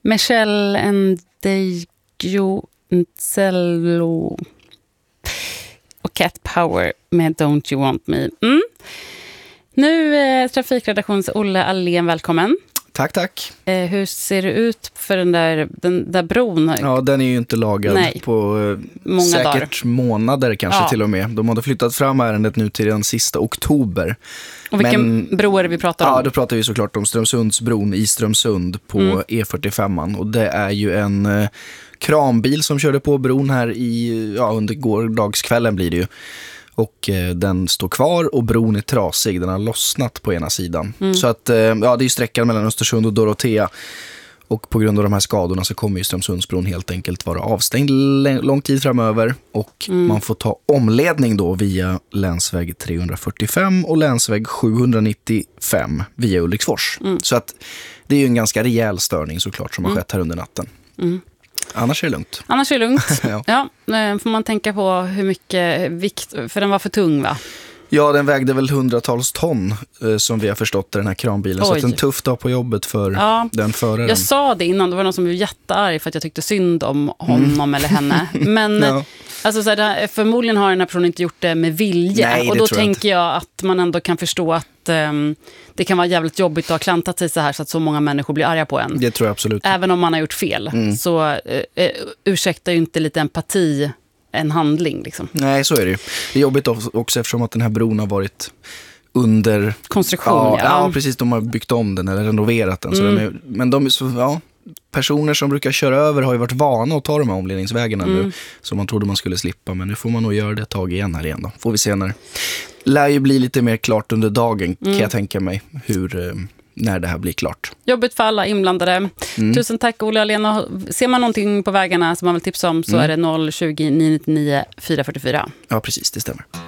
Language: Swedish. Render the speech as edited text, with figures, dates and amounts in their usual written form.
Michelle Ndegeocello och Cat Power med Don't You Want Me. Nu trafikredaktions Olle Allén, välkommen. Tack. Hur ser det ut för den där bron? Ja, den är ju inte lagad på många säkert dagar. Månader kanske till och med. De hade flyttat fram ärendet nu till den sista oktober. Och vilken bro är det vi pratar om? Ja, då pratar vi såklart om Strömsundsbron i Strömsund på E45. Och det är ju en kranbil som körde på bron här under gårdagskvällen blir det ju. Och den står kvar och bron är trasig. Den har lossnat på ena sidan. Så att det är ju sträckan mellan Östersund och Dorotea. Och på grund av de här skadorna så kommer ju Strömsundsbron helt enkelt vara avstängd lång tid framöver. Och man får ta omledning då via länsväg 345 och länsväg 795 via Ulriksfors. Så att det är ju en ganska rejäl störning såklart som har skett här under natten. Annars är det lugnt. Ja, får man tänka på hur mycket vikt, för den var för tung va? Ja, den vägde väl hundratals ton som vi har förstått den här kranbilen. Så att en tuff dag på jobbet för den föraren. Jag sa det innan, det var någon som blev jättearg för att jag tyckte synd om honom eller henne. Men alltså, så här, förmodligen har den här personen inte gjort det med vilja. Nej, och då tänker jag att man ändå kan förstå att det kan vara jävligt jobbigt att ha klantat sig så här så att så många människor blir arga på en. Det tror jag absolut. Även om man har gjort fel så ursäktar ju inte lite empati en handling liksom. Nej, så är det ju. Det är jobbigt också eftersom att den här bron har varit under konstruktion. Ja, precis. De har byggt om den eller renoverat den. Så men personer som brukar köra över har ju varit vana att ta de här omledningsvägarna nu. Som man trodde man skulle slippa. Men nu får man nog göra det ett tag igen då. Får vi se när. Lär ju bli lite mer klart under dagen kan jag tänka mig när det här blir klart. Jobbigt för alla inblandade. Tusen tack Olle Allén. Ser man någonting på vägarna som man vill tipsa om så är det 020 999 444. Ja, precis, det stämmer.